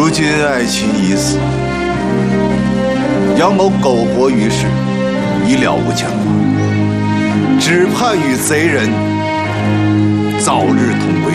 如今爱妻已死，杨某苟活于世，已了无牵挂，只盼与贼人早日同归